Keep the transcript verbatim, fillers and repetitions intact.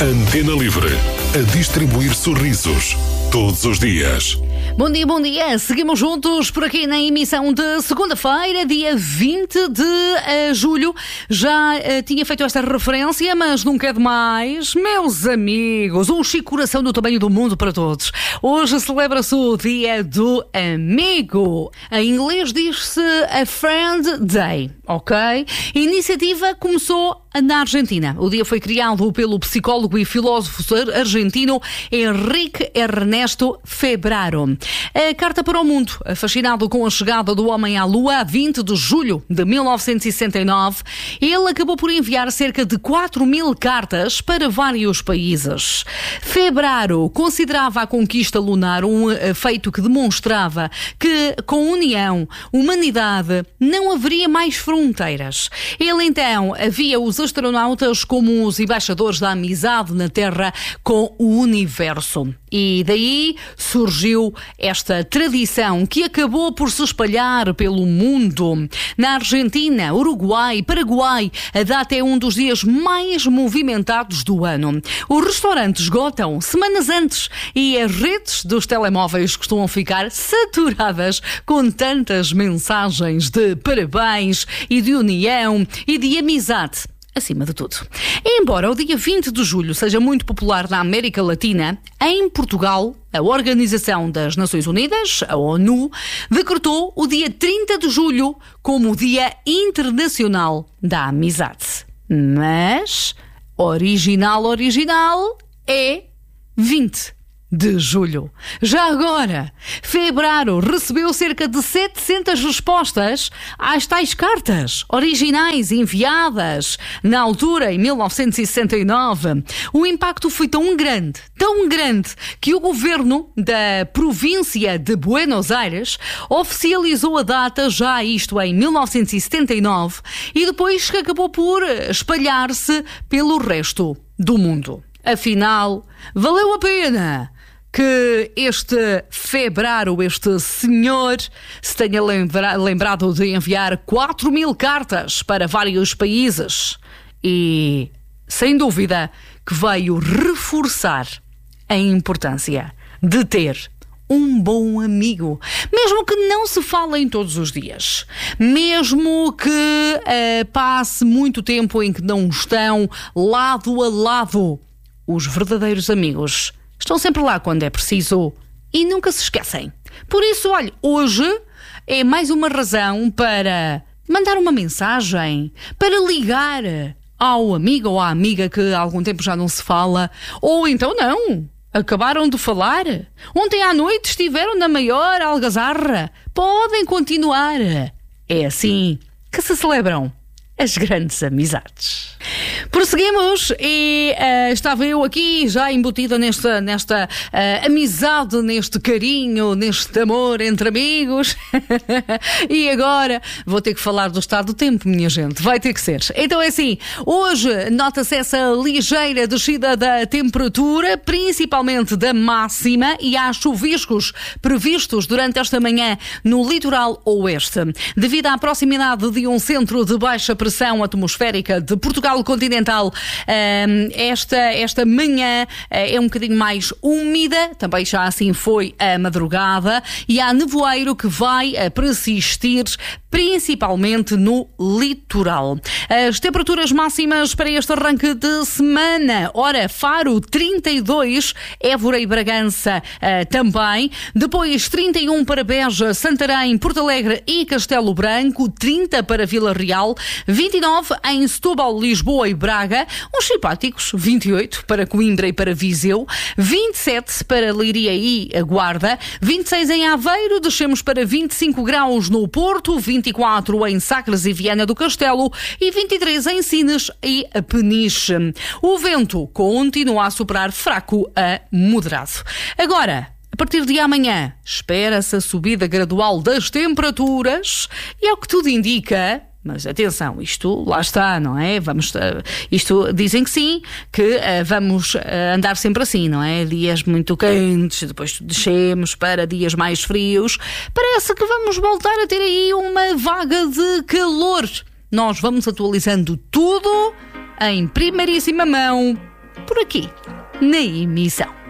Antena Livre, a distribuir sorrisos todos os dias. Bom dia, bom dia. Seguimos juntos por aqui na emissão de segunda-feira, dia vinte de uh, julho. Já uh, tinha feito esta referência, mas nunca é demais. Meus amigos, um chique coração do tamanho do mundo para todos. Hoje celebra-se o Dia do Amigo. Em inglês diz-se a Friend Day, ok? A iniciativa começou na Argentina. O dia foi criado pelo psicólogo e filósofo argentino Enrique Ernesto Febraro. A Carta para o Mundo, fascinado com a chegada do homem à Lua a vinte de julho de mil novecentos e sessenta e nove, ele acabou por enviar cerca de quatro mil cartas para vários países. Febraro considerava a conquista lunar um feito que demonstrava que, com união, humanidade, não haveria mais fronteiras. Ele então havia os astronautas como os embaixadores da amizade na Terra com o universo. E daí surgiu esta tradição que acabou por se espalhar pelo mundo. Na Argentina, Uruguai, Paraguai, a data é um dos dias mais movimentados do ano. Os restaurantes esgotam semanas antes e as redes dos telemóveis costumam ficar saturadas com tantas mensagens de parabéns e de união e de amizade. Acima de tudo. Embora o dia vinte de julho seja muito popular na América Latina, em Portugal, a Organização das Nações Unidas, a ONU, decretou o dia trinta de julho como o Dia Internacional da Amizade. Mas, original, original, é vinte de julho. Já agora, Febraro recebeu cerca de setecentas respostas às tais cartas originais enviadas na altura, em mil novecentos e sessenta e nove. O impacto foi tão grande, tão grande, que o governo da província de Buenos Aires oficializou a data, já isto em mil novecentos e setenta e nove, e depois acabou por espalhar-se pelo resto do mundo. Afinal, valeu a pena que este Febraro, este senhor, se tenha lembra- lembrado de enviar quatro mil cartas para vários países e, sem dúvida, que veio reforçar a importância de ter um bom amigo, mesmo que não se falem todos os dias, mesmo que uh, passe muito tempo em que não estão lado a lado. Os verdadeiros amigos estão sempre lá quando é preciso e nunca se esquecem. Por isso, olha, hoje é mais uma razão para mandar uma mensagem, para ligar ao amigo ou à amiga que há algum tempo já não se fala, ou então não, acabaram de falar. Ontem à noite estiveram na maior algazarra. Podem continuar. É assim que se celebram as grandes amizades. Prosseguimos e uh, estava eu aqui já embutida nesta, nesta uh, amizade, neste carinho, neste amor entre amigos. E agora vou ter que falar do estado do tempo, minha gente. Vai ter que ser. Então é assim, hoje nota-se essa ligeira descida da temperatura, principalmente da máxima, e há chuviscos previstos durante esta manhã no litoral oeste. Devido à proximidade de um centro de baixa pressão atmosférica de Portugal continental, esta, esta manhã é um bocadinho mais úmida, também já assim foi a madrugada, e há nevoeiro que vai persistir principalmente no litoral. As temperaturas máximas para este arranque de semana: ora, Faro trinta e dois, Évora e Bragança uh, também, depois trinta e um para Beja, Santarém, Porto Alegre e Castelo Branco, trinta para Vila Real, vinte e nove em Setúbal, Lisboa e Braga, uns simpáticos vinte e oito para Coimbra e para Viseu, vinte e sete para Leiria e a Guarda, vinte e seis em Aveiro, descemos para vinte e cinco graus no Porto, vinte e quatro em Sacras e Viana do Castelo e vinte e três em Sines e Peniche. O vento continua a soprar fraco a moderado. Agora, a partir de amanhã, espera-se a subida gradual das temperaturas e, ao que tudo indica, mas atenção, isto lá está, não é? Vamos, isto dizem que sim, que uh, vamos uh, andar sempre assim, não é? Dias muito quentes, depois descemos para dias mais frios. Parece que vamos voltar a ter aí uma vaga de calor. Nós vamos atualizando tudo em primeiríssima mão por aqui, na emissão.